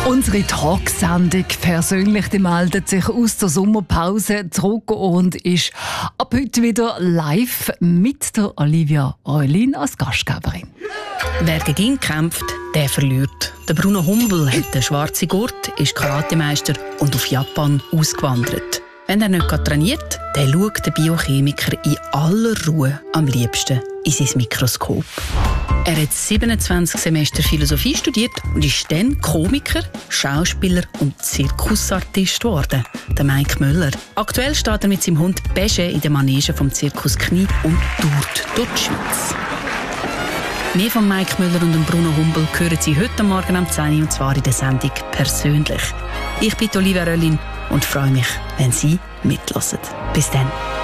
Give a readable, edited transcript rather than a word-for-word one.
Unsere Talksendung persönlich, die meldet sich aus der Sommerpause zurück und ist ab heute wieder live mit der Olivia Reulin als Gastgeberin. Wer gegen ihn kämpft, der verliert. Der Bruno Humbel hat den schwarzen Gurt, ist Karatemeister und auf Japan ausgewandert. Wenn er nicht trainiert, dann schaut der Biochemiker in aller Ruhe am liebsten in sein Mikroskop. Er hat 27 Semester Philosophie studiert und ist dann Komiker, Schauspieler und Zirkusartist geworden, der Mike Müller. Aktuell steht er mit seinem Hund Besche in der Manege vom Zirkus Knie und tourt durch die Schweiz. Mehr von Mike Müller und Bruno Humbel hören Sie heute Morgen um 10 Uhr, und zwar in der Sendung «Persönlich». Ich bin Olivia Reulin und freue mich, wenn Sie mithören. Bis dann.